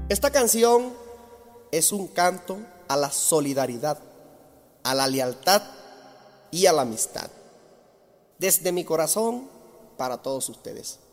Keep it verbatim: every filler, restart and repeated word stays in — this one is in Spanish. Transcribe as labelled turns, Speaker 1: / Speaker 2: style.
Speaker 1: Esta canción es un canto a la solidaridad, a la lealtad y a la amistad. Desde mi corazón para todos ustedes.